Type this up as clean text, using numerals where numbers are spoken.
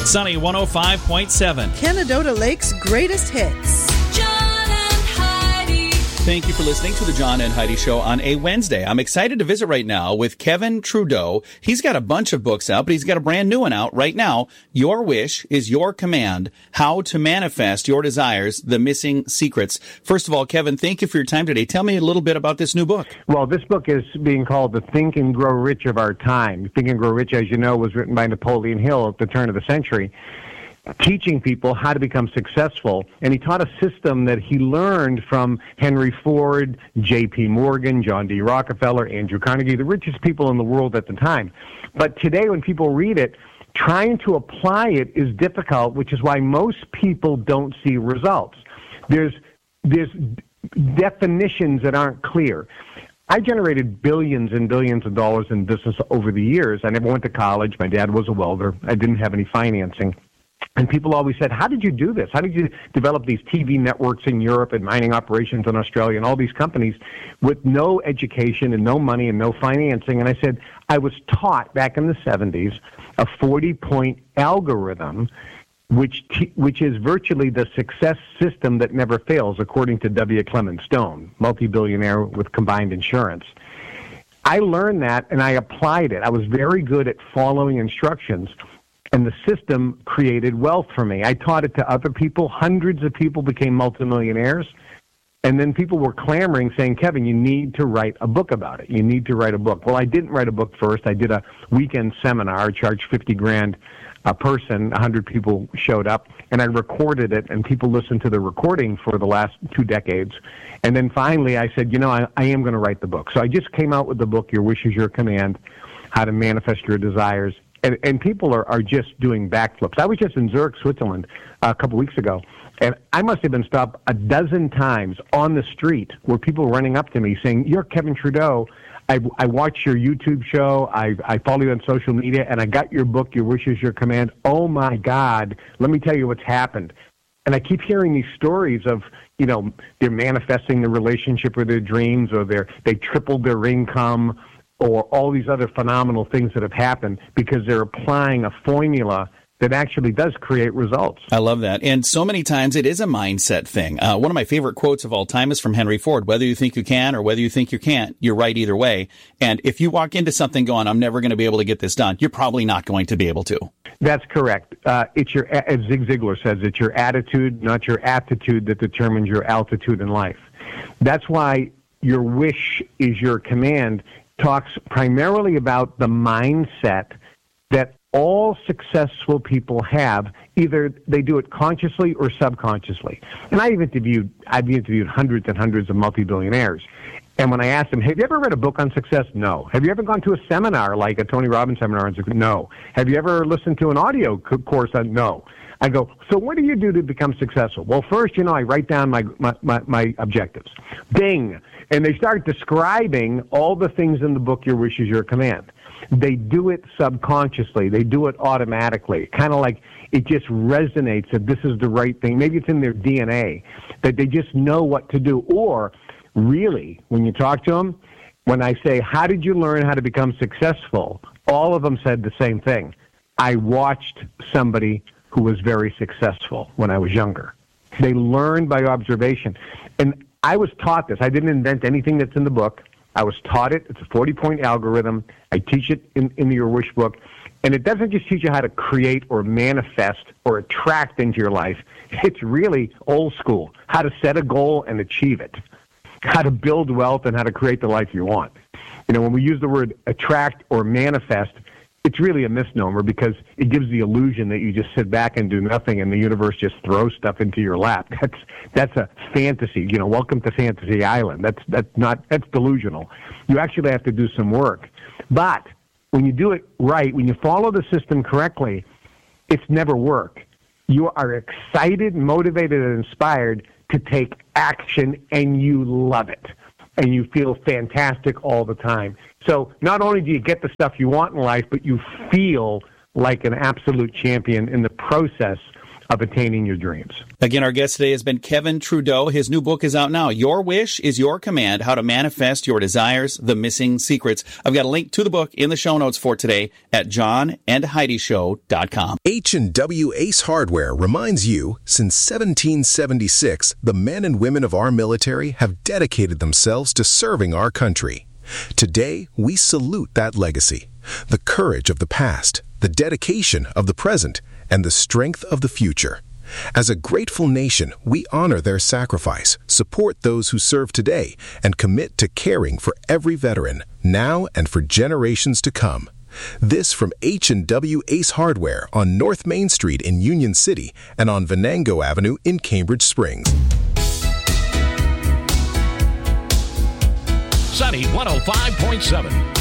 Sunny 105.7. Canadota Lake's greatest hits. Thank you for listening to the John and Heidi Show on a Wednesday. I'm excited to visit right now with Kevin Trudeau. He's got a bunch of books out, but he's got a brand new one out right now. Your Wish is Your Command, How to Manifest Your Desires, The Missing Secrets. First of all, Kevin, thank you for your time today. Tell me a little bit about this new book. Well, this book is being called The Think and Grow Rich of Our Time. Think and Grow Rich, as you know, was written by Napoleon Hill at the turn of the century, teaching people how to become successful. And he taught a system that he learned from Henry Ford, J.P. Morgan, John D. Rockefeller, Andrew Carnegie, the richest people in the world at the time. But today when people read it, trying to apply it is difficult, which is why most people don't see results. There's definitions that aren't clear. I generated billions and billions of dollars in business over the years. I never went to college. My dad was a welder. I didn't have any financing. And people always said, how did you do this? How did you develop these TV networks in Europe and mining operations in Australia and all these companies with no education and no money and no financing? And I said, I was taught back in the 70s a 40-point algorithm, which is virtually the success system that never fails, according to W. Clement Stone, multi-billionaire with combined insurance. I learned that and I applied it. I was very good at following instructions. And the system created wealth for me. I taught it to other people. Hundreds of people became multimillionaires. And then people were clamoring, saying, Kevin, you need to write a book about it. You need to write a book. Well, I didn't write a book first. I did a weekend seminar, charged $50,000 a person. 100 people showed up. And I recorded it, and people listened to the recording for the last 2 decades. And then finally I said, I am going to write the book. So I just came out with the book, Your Wish is Your Command, How to Manifest Your Desires. And people are just doing backflips. I was just in Zurich, Switzerland, a couple weeks ago, and I must have been stopped a dozen times on the street where people were running up to me saying, you're Kevin Trudeau. I watch your YouTube show. I follow you on social media, and I got your book, Your Wish is Your Command. Oh, my God. Let me tell you what's happened. And I keep hearing these stories of, they're manifesting the relationship or their dreams, or they tripled their income, or all these other phenomenal things that have happened because they're applying a formula that actually does create results. I love that. And so many times it is a mindset thing. One of my favorite quotes of all time is from Henry Ford. Whether you think you can or whether you think you can't, you're right either way. And if you walk into something going, I'm never going to be able to get this done, you're probably not going to be able to. That's correct. It's as Zig Ziglar says, it's your attitude, not your aptitude, that determines your altitude in life. That's why Your Wish is Your Command talks primarily about the mindset that all successful people have. Either they do it consciously or subconsciously. And I've interviewed hundreds and hundreds of multi-billionaires. And when I asked them, have you ever read a book on success? No. Have you ever gone to a seminar like a Tony Robbins seminar on success? No. Have you ever listened to an audio course on? No. I go, so what do you do to become successful? Well, first, I write down my objectives. Bing. And they start describing all the things in the book, Your Wish is Your Command. They do it subconsciously. They do it automatically. Kind of like it just resonates that this is the right thing. Maybe it's in their DNA, that they just know what to do. Or really, when you talk to them, when I say, how did you learn how to become successful? All of them said the same thing. I watched somebody who was very successful when I was younger. They learned by observation. And I was taught this. I didn't invent anything that's in the book. I was taught it. It's a 40-point algorithm. I teach it in the Your Wish book. And it doesn't just teach you how to create or manifest or attract into your life. It's really old school, how to set a goal and achieve it, how to build wealth and how to create the life you want. When we use the word attract or manifest, it's really a misnomer because it gives the illusion that you just sit back and do nothing and the universe just throws stuff into your lap. That's a fantasy. Welcome to Fantasy Island. That's delusional. You actually have to do some work. But when you do it right, when you follow the system correctly, it's never work. You are excited, motivated, and inspired to take action, and you love it. And you feel fantastic all the time. So not only do you get the stuff you want in life, but you feel like an absolute champion in the process of attaining your dreams. Again, our guest today has been Kevin Trudeau. His new book is out now. Your Wish is Your Command, How to Manifest Your Desires, The Missing Secrets. I've got a link to the book in the show notes for today at johnandheidishow.com. H&W Ace Hardware reminds you, since 1776, the men and women of our military have dedicated themselves to serving our country. Today, we salute that legacy, the courage of the past, the dedication of the present, and the strength of the future. As a grateful nation, we honor their sacrifice, support those who serve today, and commit to caring for every veteran, now and for generations to come. This from H&W Ace Hardware on North Main Street in Union City and on Venango Avenue in Cambridge Springs. Sunny 105.7.